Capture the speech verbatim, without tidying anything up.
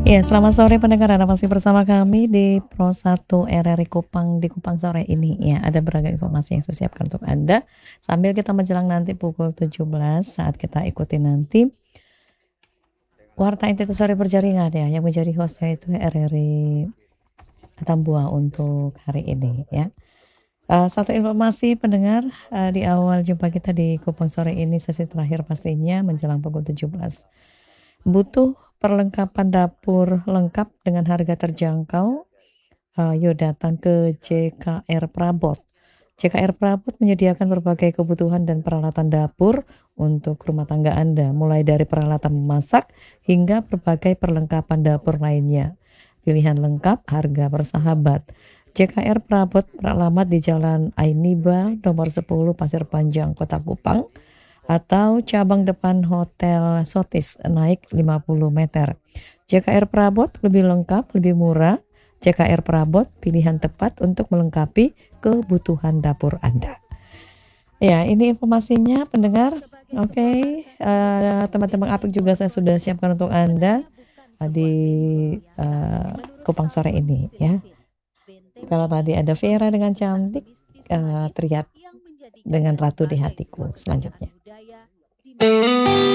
Ya, selamat sore pendengar, Anda masih bersama kami di Pro satu R R I Kupang di Kupang sore ini ya. Ada beragam informasi yang saya siapkan untuk Anda sambil kita menjelang nanti pukul tujuh belas saat kita ikuti nanti Warta Inti Sore Berjaringan ya, yang menjadi hostnya itu R R I Tambua untuk hari ini ya. Uh, satu informasi pendengar, uh, di awal jumpa kita di Kupang sore ini sesi terakhir pastinya menjelang pukul tujuh belas. Butuh perlengkapan dapur lengkap dengan harga terjangkau? Uh, yuk datang ke J K R Prabot. J K R Prabot menyediakan berbagai kebutuhan dan peralatan dapur untuk rumah tangga Anda, mulai dari peralatan memasak hingga berbagai perlengkapan dapur lainnya. Pilihan lengkap, harga bersahabat. J K R Prabot beralamat di Jalan Ainiba nomor sepuluh Pasir Panjang, Kota Kupang, atau cabang depan Hotel Sotis naik lima puluh meter. J K R Prabot lebih lengkap, lebih murah. J K R Prabot, pilihan tepat untuk melengkapi kebutuhan dapur Anda. Ya, ini informasinya pendengar. Oke, okay. uh, teman-teman Apik juga saya sudah siapkan untuk Anda uh, di uh, Kupang sore ini ya. Kalau tadi ada Vera dengan cantik, uh, teriak dengan Ratu di Hatiku selanjutnya.